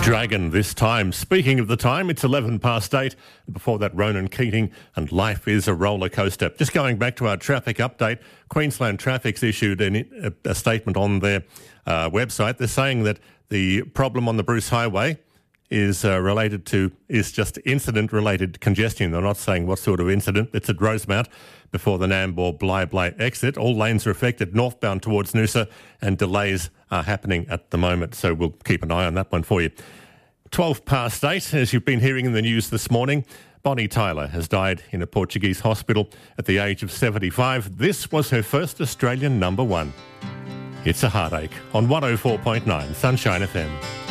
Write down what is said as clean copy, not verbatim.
Dragon this time. Speaking of the time, it's 11 past 8. Before that, Ronan Keating and Life is a Roller Coaster. Just going back to our traffic update, Queensland Traffic's issued a statement on their website. They're saying that the problem on the Bruce Highway is just incident-related congestion. They're not saying what sort of incident. It's at Rosemount before the Nambour Bly exit. All lanes are affected northbound towards Noosa, and delays are happening at the moment. So we'll keep an eye on that one for you. 12 past 8, as you've been hearing in the news this morning, Bonnie Tyler has died in a Portuguese hospital at the age of 75. This was her first Australian number one. It's a Heartache on 104.9 Sunshine FM.